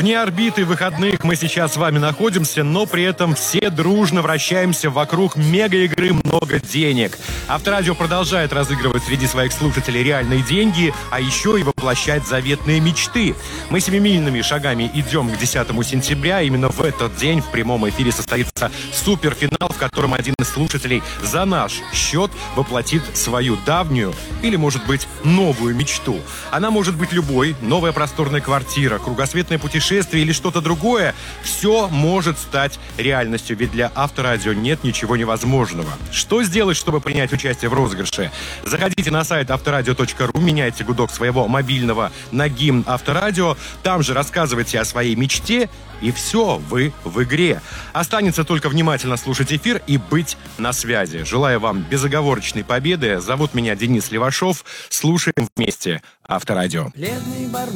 Вне орбиты выходных мы сейчас с вами находимся, но при этом все дружно вращаемся вокруг мега-игры «Много денег». Авторадио продолжает разыгрывать среди своих слушателей реальные деньги, а еще и воплощать заветные мечты. Мы семимильными шагами идем к 10 сентября. Именно в этот день в прямом эфире состоится суперфинал, в котором один из слушателей за наш счет воплотит свою давнюю или, может быть, новую мечту. Она может быть любой: новая просторная квартира, кругосветное путешествие или что-то другое. Все может стать реальностью, ведь для Авторадио нет ничего невозможного. Что сделать, чтобы принять участие в розыгрыше? Заходите на сайт авторадио.ру, меняйте гудок своего мобильного на гимн Авторадио, там же рассказывайте о своей мечте, и все, вы в игре. Останется только внимательно слушать эфир и быть на связи. Желаю вам безоговорочной победы. Зовут меня Денис Левашов. Слушаем вместе Авторадио.